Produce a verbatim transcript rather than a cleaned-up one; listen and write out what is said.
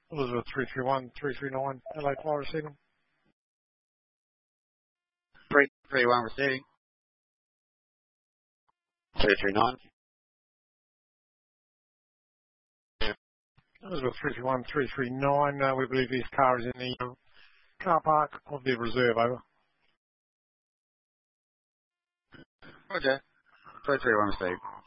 Elizabeth three three one, three three nine, L A Fly receiving. three three one receiving. three three nine. Elizabeth three three one, three three nine, uh, we believe this car is in the uh, car park of the reserve, over. Roger. three three one received.